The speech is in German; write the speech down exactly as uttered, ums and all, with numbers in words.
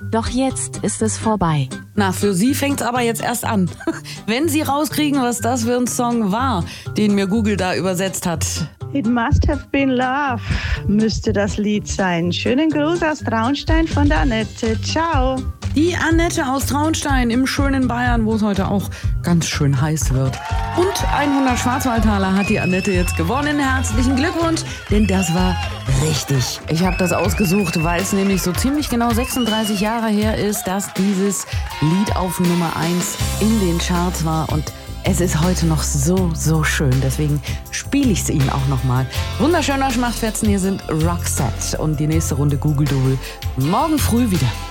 Doch jetzt ist es vorbei. Na, für Sie fängt's aber jetzt erst an. Wenn Sie rauskriegen, was das für ein Song war, den mir Google da übersetzt hat. It must have been love, müsste das Lied sein. Schönen Gruß aus Traunstein von der Annette. Ciao. Die Annette aus Traunstein im schönen Bayern, wo es heute auch ganz schön heiß wird. Und hundert Schwarzwaldtaler hat die Annette jetzt gewonnen. Herzlichen Glückwunsch, denn das war richtig. Ich habe das ausgesucht, weil es nämlich so ziemlich genau sechsunddreißig Jahre her ist, dass dieses Lied auf Nummer eins in den Charts war. Und es ist heute noch so, so schön. Deswegen spiele ich es Ihnen auch nochmal. Wunderschöner Schmachtfetzen, hier sind Roxette. Und die nächste Runde Google Double morgen früh wieder.